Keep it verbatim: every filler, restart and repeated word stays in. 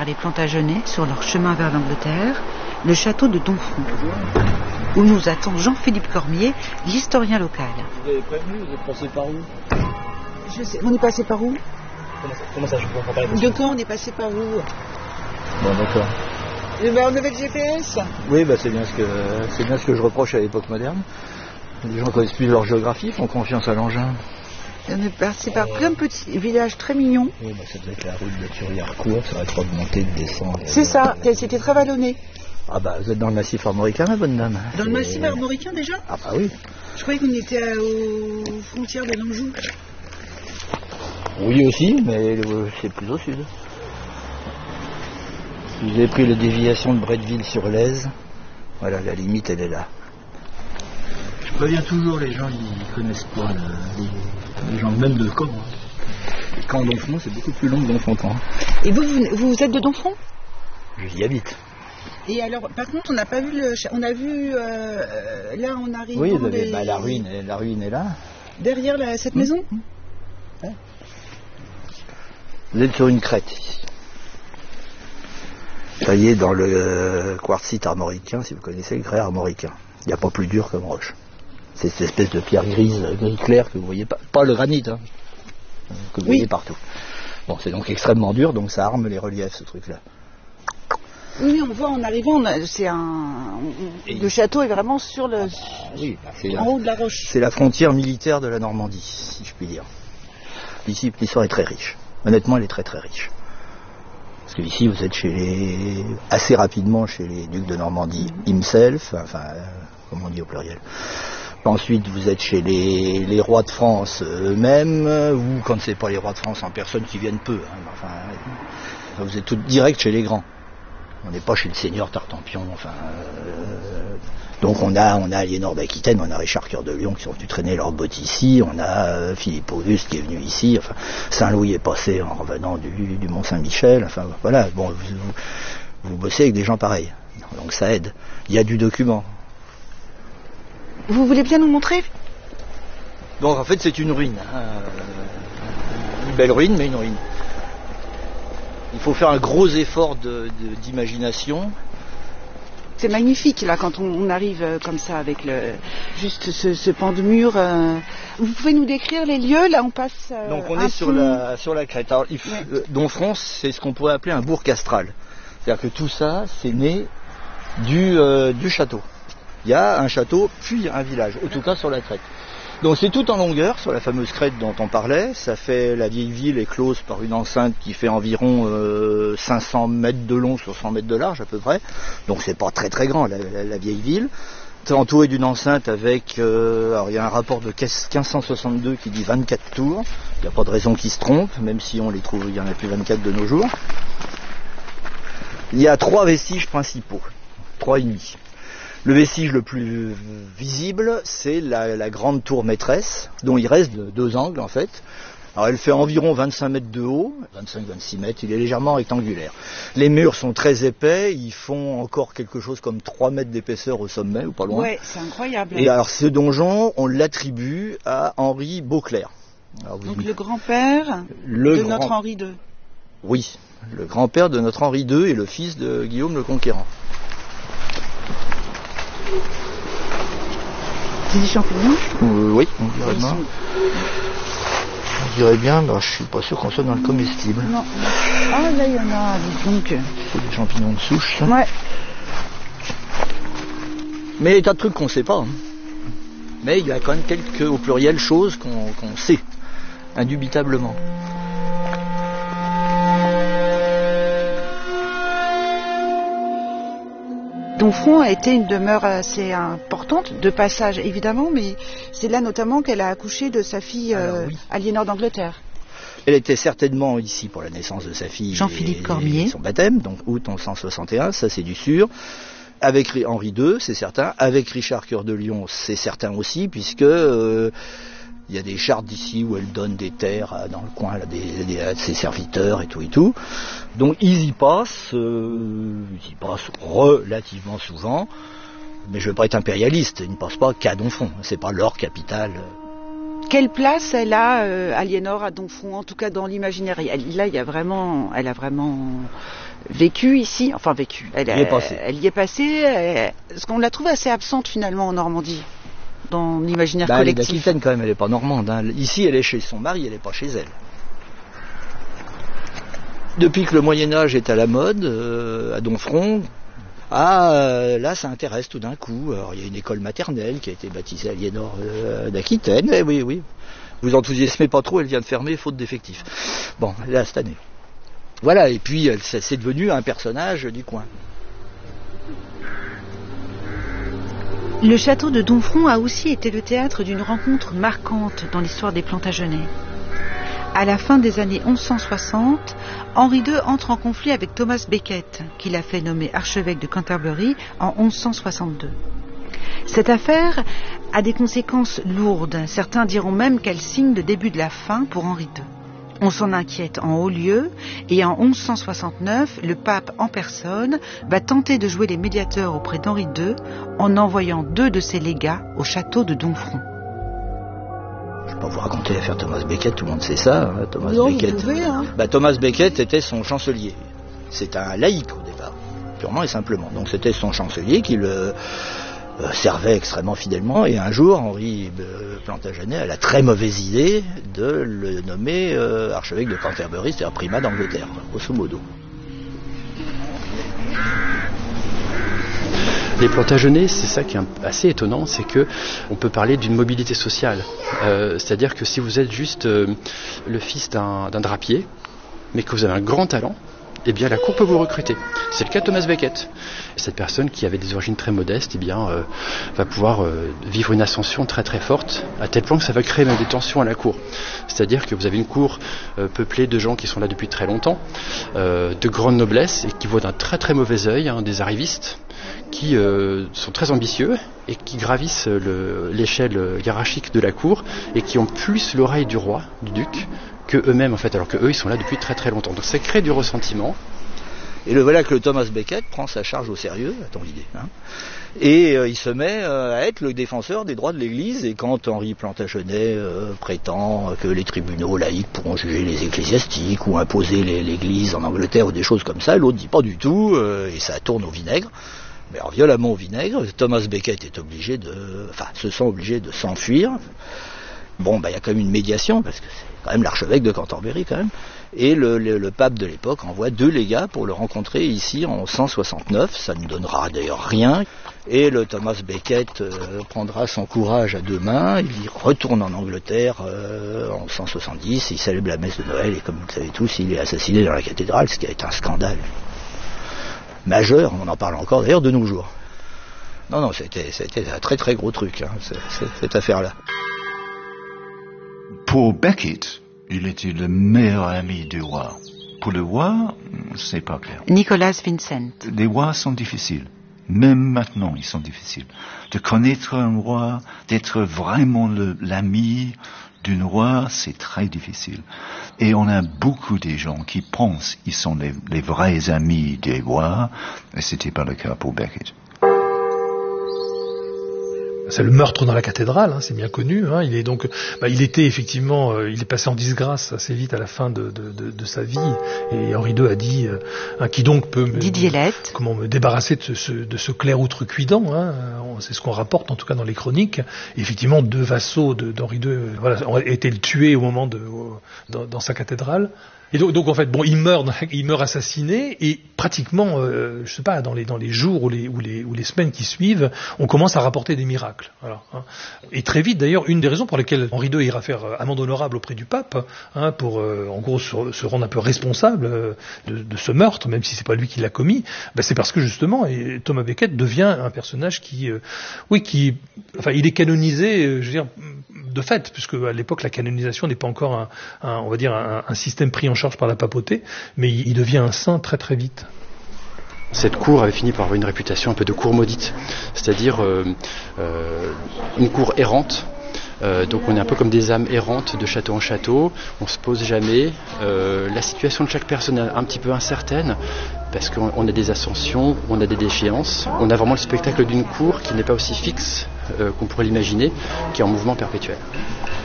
les Plantagenets sur leur chemin vers l'Angleterre, le château de Domfront, où nous attend Jean-Philippe Cormier, l'historien local. Vous avez prévenu, vous êtes passé par où? Je sais, on est passé par où? Comment ça, comment ça je comprends pas la De question. quand on est passé par où? Bon, d'accord. Eh ben, on avait le G P S. Oui, bah, c'est bien ce que c'est bien ce que je reproche à l'époque moderne. Les gens connaissent plus leur géographie, font confiance à l'engin. On est passé par plein de petits villages très mignons. Oui, bah, ça doit être la route de Thury-Harcourt, ça va trop de monter, de descendre. C'est ça, c'était très vallonné. Ah bah vous êtes dans le massif armoricain, ma bonne dame. Dans le massif armoricain déjà? Ah bah oui. Je croyais qu'on était à- aux frontières de l'Anjou. Oui aussi, mais euh, c'est plus au sud. Si vous avez pris la déviation de Bretteville-sur-Lèze, voilà, la limite elle est là. Je préviens toujours les gens qui connaissent pas, le- les, les gens même de Caen. Hein. Caen Domfront, c'est beaucoup plus long que Domfront. Et vous, vous, vous êtes de Domfront? J'y habite. Et alors, par contre, on n'a pas vu le... cha- On a vu... euh, là, on arrive... Oui, vous avez, bah, la, ruine, la ruine est là. Derrière la- cette maison? Ouais. Vous êtes sur une crête ici. Ça y est, dans le euh, quartzite armoricain, si vous connaissez le grès armoricain. Il n'y a pas plus dur comme roche. C'est cette espèce de pierre grise, gris clair que vous voyez pas. Pas le granit, hein, que vous Oui. voyez partout. Bon, c'est donc extrêmement dur, donc ça arme les reliefs, ce truc-là. Oui, on voit en arrivant, on a- c'est un... on- Et- Le château est vraiment sur le... Oui, bah, c'est en la, haut de la roche. c'est la frontière militaire de la Normandie, si je puis dire. Ici, l'histoire est très riche. Honnêtement, elle est très très riche. Parce que ici, vous êtes chez les... assez rapidement chez les ducs de Normandie himself, enfin, euh, comme on dit au pluriel. Ensuite, vous êtes chez les, les rois de France eux-mêmes, ou quand c'est pas les rois de France en personne qui viennent peu. Hein, enfin, euh, vous êtes tout direct chez les grands. On n'est pas chez le seigneur Tartampion. Enfin, euh, donc on a, on a Aliénor d'Aquitaine, on a Richard Cœur de Lion qui sont venus traîner leurs bottes ici, on a euh, Philippe Auguste qui est venu ici. Enfin, Saint-Louis est passé en revenant du, du Mont-Saint-Michel. Enfin, voilà. Bon, vous, vous, vous bossez avec des gens pareils, donc ça aide. Il y a du document. Vous voulez bien nous montrer? Donc en fait c'est une ruine, hein. Une belle ruine mais une ruine. Il faut faire un gros effort de, de, d'imagination. C'est magnifique là quand on, on arrive euh, comme ça avec le juste ce, ce pan de mur. euh. Vous pouvez nous décrire les lieux? Là on passe. euh, Donc on un est sur pont. la, sur la crête. Alors, il f- Ouais. euh, Domfront c'est ce qu'on pourrait appeler un bourg castral. C'est-à-dire que tout ça c'est né du, euh, du château. Il y a un château puis un village, en tout cas sur la crête. Donc c'est tout en longueur sur la fameuse crête dont on parlait. Ça fait, la vieille ville est close par une enceinte qui fait environ euh, cinq cents mètres de long sur cent mètres de large à peu près. Donc c'est pas très très grand la, la, la vieille ville. C'est entouré d'une enceinte avec, euh, alors il y a un rapport de quinze cent soixante-deux qui dit vingt-quatre tours. Il n'y a pas de raison qu'ils se trompent, même si on les trouve, il y en a plus vingt-quatre de nos jours. Il y a trois vestiges principaux, trois et demi. Le vestige le plus visible, c'est la, la grande tour maîtresse, dont il reste deux angles en fait. Alors elle fait environ vingt-cinq mètres de haut, vingt-cinq à vingt-six mètres, il est légèrement rectangulaire. Les murs sont très épais, ils font encore quelque chose comme trois mètres d'épaisseur au sommet, ou pas loin. Ouais, c'est incroyable. Et alors ce donjon, on l'attribue à Henri Beauclerc. Alors, vous- Donc le grand-père le de grand- notre Henri deux. Oui, le grand-père de notre Henri deux et le fils de Guillaume le Conquérant. C'est des champignons? Euh, oui, on dirait Ils bien. sont- On dirait bien, mais je suis pas sûr qu'on soit dans le comestible. Non. Ah là il y en a, dis donc. C'est des champignons de souche, ça. Ouais. Mais il y a tas de trucs qu'on sait pas. hein. Mais il y a quand même quelques, au pluriel, choses qu'on qu'on sait, indubitablement. Domfront a été une demeure assez importante, de passage évidemment, mais c'est là notamment qu'elle a accouché de sa fille Alors, euh, oui. Aliénor d'Angleterre. Elle était certainement ici pour la naissance de sa fille Jean-Philippe et, Cormier. et son baptême, donc août mille neuf cent soixante et un, ça c'est du sûr. Avec Ri- Henri deux, c'est certain. Avec Richard Cœur de Lion, c'est certain aussi, puisque euh, il y a des chartes d'ici où elle donne des terres à- dans le coin là, des, des- à ses serviteurs et tout et tout. Donc ils y passent, euh, ils y passent relativement souvent. Mais je ne veux pas être impérialiste, ils ne passent pas qu'à Domfront. C'est pas leur capitale. Quelle place elle a, euh, Aliénor, à Domfront, en tout cas dans l'imaginaire? Elle, là, il y a vraiment, elle a vraiment vécu ici, enfin vécu. Elle, elle y est passée. Elle y est passée. Elle, parce qu'on la trouve assez absente finalement en Normandie, dans l'imaginaire bah, collectif. Elle est d'Aquitaine quand même, elle n'est pas normande. Hein. Ici, elle est chez son mari, elle n'est pas chez elle. Depuis que le Moyen-Âge est à la mode, euh, à Domfront, ah, euh, là, ça intéresse tout d'un coup. Alors, il y a une école maternelle qui a été baptisée Aliénor euh, d'Aquitaine. Eh oui, oui. Vous enthousiasmez pas trop, elle vient de fermer, faute d'effectifs. Bon, là, cette année. Voilà, et puis, elle, c'est devenu un personnage du coin. Le château de Domfront a aussi été le théâtre d'une rencontre marquante dans l'histoire des Plantagenets. À la fin des années onze cent soixante, Henri deux entre en conflit avec Thomas Becket, qu'il a fait nommer archevêque de Canterbury en onze cent soixante-deux. Cette affaire a des conséquences lourdes. Certains diront même qu'elle signe le début de la fin pour Henri deux. On s'en inquiète en haut lieu et en onze cent soixante-neuf, le pape en personne va tenter de jouer les médiateurs auprès d'Henri deux en envoyant deux de ses légats au château de Domfront. Je ne vais pas vous raconter l'affaire Thomas Becket, tout le monde sait ça. Hein, Thomas non, Becket. Vous pouvez, hein. bah, Thomas Becket était son chancelier. C'est un laïc au départ, purement et simplement. Donc c'était son chancelier qui le euh, servait extrêmement fidèlement. Et un jour, Henri euh, Plantagenet a la très mauvaise idée de le nommer euh, archevêque de Canterbury, c'est-à-dire primat d'Angleterre, grosso modo. Les Plantagenets, c'est ça qui est assez étonnant, c'est que on peut parler d'une mobilité sociale. Euh, c'est-à-dire que si vous êtes juste euh, le fils d'un, d'un drapier, mais que vous avez un grand talent, eh bien la cour peut vous recruter. C'est le cas de Thomas Becket. Cette personne qui avait des origines très modestes, eh bien euh, va pouvoir euh, vivre une ascension très très forte, à tel point que ça va créer même des tensions à la cour. C'est-à-dire que vous avez une cour euh, peuplée de gens qui sont là depuis très longtemps, euh, de grande noblesse et qui voient d'un très très mauvais œil hein, des arrivistes qui euh, sont très ambitieux et qui gravissent le, l'échelle hiérarchique de la cour et qui ont plus l'oreille du roi, du duc, que eux-mêmes en fait, alors que eux ils sont là depuis très très longtemps. Donc ça crée du ressentiment. Et le voilà que le Thomas Becket prend sa charge au sérieux, attends l'idée, hein, et euh, il se met euh, à être le défenseur des droits de l'Église. Et quand Henri Plantagenet euh, prétend que les tribunaux laïcs pourront juger les ecclésiastiques ou imposer les, l'Église en Angleterre ou des choses comme ça, l'autre dit pas du tout, euh, et ça tourne au vinaigre. Mais alors violemment au vinaigre, Thomas Becket est obligé de, enfin, se sent obligé de s'enfuir. Bon, bah il y a quand même une médiation parce que c'est quand même l'archevêque de Canterbury quand même. Et le, le, le pape de l'époque envoie deux légats pour le rencontrer ici en cent soixante-neuf. Ça ne donnera d'ailleurs rien. Et le Thomas Becket euh, prendra son courage à deux mains. Il y retourne en Angleterre euh, en cent soixante-dix. Il célèbre la messe de Noël et comme vous le savez tous, il est assassiné dans la cathédrale, ce qui a été un scandale majeur. On en parle encore d'ailleurs de nos jours. Non, non, c'était, c'était un très très gros truc, hein, c'est, c'est, cette affaire-là. Pour Becket, il était le meilleur ami du roi. Pour le roi, c'est pas clair. Nicolas Vincent. Les rois sont difficiles. Même maintenant, ils sont difficiles. De connaître un roi, d'être vraiment le, l'ami d'un roi, c'est très difficile. Et on a beaucoup de gens qui pensent qu'ils sont les, les vrais amis des rois, et c'était pas le cas pour Becket. C'est le meurtre dans la cathédrale, hein, c'est bien connu. Hein. Il est donc, bah, il était effectivement, euh, il est passé en disgrâce assez vite à la fin de, de, de, de sa vie. Et Henri deux a dit, euh, hein, qui donc peut me, Didier me, Lette. comment me débarrasser de ce, de ce clerc outrecuidant. Hein. C'est ce qu'on rapporte en tout cas dans les chroniques. Et effectivement, deux vassaux de, d'Henri deux, euh, voilà, ont été tués au moment de, au, dans, dans sa cathédrale. Et donc, donc en fait, bon, il meurt, il meurt assassiné, et pratiquement, euh, je sais pas, dans les dans les jours ou les ou les ou les semaines qui suivent, on commence à rapporter des miracles. Voilà, hein. Et très vite, d'ailleurs, une des raisons pour lesquelles Henri deux ira faire amende honorable auprès du pape, hein, pour euh, en gros se, se rendre un peu responsable euh, de, de ce meurtre, même si c'est pas lui qui l'a commis, ben c'est parce que justement, et Thomas Becket devient un personnage qui, euh, oui, qui, enfin, il est canonisé, euh, je veux dire, de fait, puisque à l'époque la canonisation n'est pas encore un, un on va dire un, un système pris en charge par la papauté, mais il, il devient un saint très très vite. Cette cour avait fini par avoir une réputation un peu de cour maudite, c'est-à-dire euh, euh, une cour errante. Euh, donc on est un peu comme des âmes errantes de château en château, on se pose jamais. Euh, la situation de chaque personne est un petit peu incertaine, parce qu'on on a des ascensions, on a des déchéances. On a vraiment le spectacle d'une cour qui n'est pas aussi fixe euh, qu'on pourrait l'imaginer, qui est en mouvement perpétuel.